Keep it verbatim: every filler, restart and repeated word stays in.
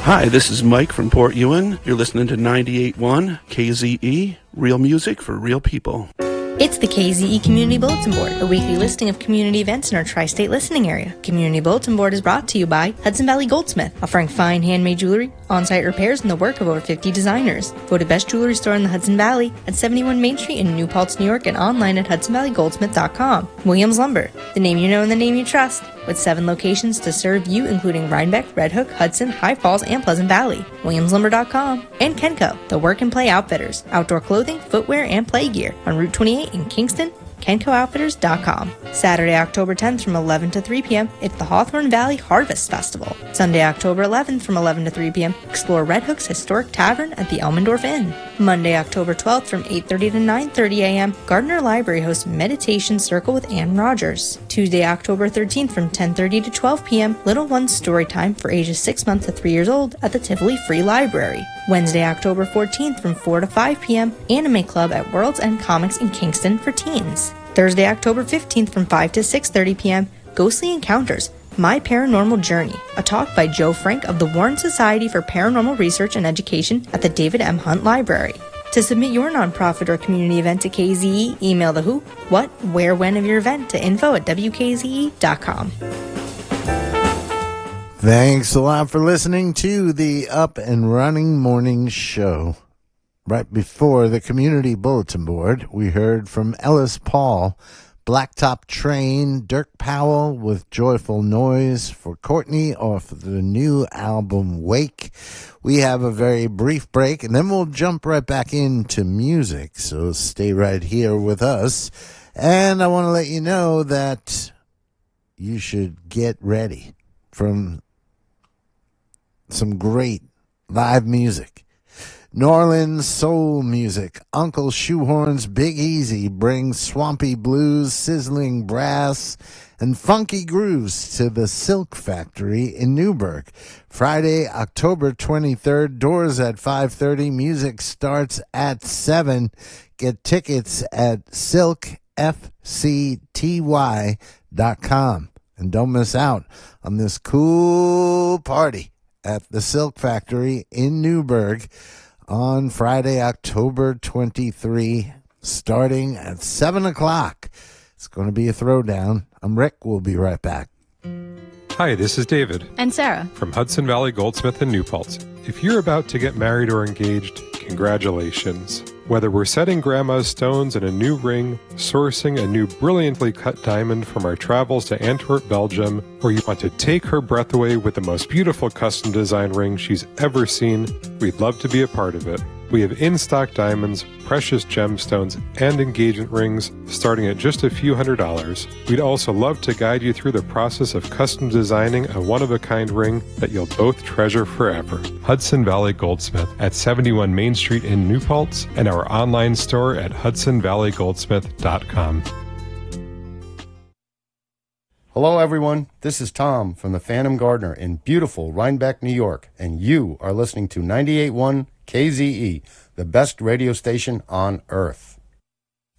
Hi, this is Mike from Port Ewan. You're listening to ninety-eight point one K Z E, real music for real people. It's the K Z E Community Bulletin Board, a weekly listing of community events in our tri-state listening area. Community Bulletin Board is brought to you by Hudson Valley Goldsmith, offering fine handmade jewelry, on-site repairs, and the work of over fifty designers. Voted best jewelry store in the Hudson Valley at seventy-one Main Street in New Paltz, New York, and online at hudson valley goldsmith dot com. Williams Lumber, the name you know and the name you trust, with seven locations to serve you, including Rhinebeck, Red Hook, Hudson, High Falls, and Pleasant Valley. williams lumber dot com. And Kenco, the work and play outfitters, outdoor clothing, footwear, and play gear on Route twenty-eight in Kingston. kenco outfitters dot com. Saturday, October tenth from eleven to three p.m. it's the Hawthorne Valley Harvest Festival. Sunday, October eleventh from eleven to three p.m. explore Red Hook's historic tavern at the Elmendorf Inn. Monday, October twelfth from eight thirty to nine thirty a.m. Gardner Library hosts Meditation Circle with Ann Rogers. Tuesday, October thirteenth from ten thirty to twelve p.m. Little One's Story Time for ages six months to three years old at the Tivoli Free Library. Wednesday, October fourteenth from four to five p.m. Anime Club at World's End Comics in Kingston for teens. Thursday, October fifteenth from five to six thirty p.m. Ghostly Encounters, My Paranormal Journey, a talk by Joe Frank of the Warren Society for Paranormal Research and Education at the David M. Hunt Library. To submit your nonprofit or community event to K Z E, email the who, what, where, when of your event to info at w k z e dot com. Thanks a lot for listening to the Up and Running Morning Show. Right before the Community Bulletin Board, we heard from Ellis Paul, Blacktop Train, Dirk Powell with Joyful Noise for Courtney off the new album Wake. We have a very brief break, and then we'll jump right back into music, so stay right here with us. And I want to let you know that you should get ready from some great live music. New Orleans soul music. Uncle Shoehorn's Big Easy brings swampy blues, sizzling brass, and funky grooves to the Silk Factory in Newburgh. Friday, October twenty-third, doors at five thirty. Music starts at seven. Get tickets at silk f c t y dot com. And don't miss out on this cool party at the Silk Factory in Newburgh on Friday, October twenty-third, starting at seven o'clock. It's going to be a throwdown. I'm Rick. We'll be right back. Hi, this is David. And Sarah. From Hudson Valley Goldsmith in New Paltz. If you're about to get married or engaged, congratulations. Whether we're setting grandma's stones in a new ring, sourcing a new brilliantly cut diamond from our travels to Antwerp, Belgium, or you want to take her breath away with the most beautiful custom design ring she's ever seen, we'd love to be a part of it. We have in-stock diamonds, precious gemstones, and engagement rings starting at just a few hundred dollars. We'd also love to guide you through the process of custom designing a one-of-a-kind ring that you'll both treasure forever. Hudson Valley Goldsmith at seventy-one Main Street in New Paltz and our online store at hudson valley goldsmith dot com. Hello everyone, this is Tom from the Phantom Gardener in beautiful Rhinebeck, New York, and you are listening to ninety-eight point one K Z E, the best radio station on earth.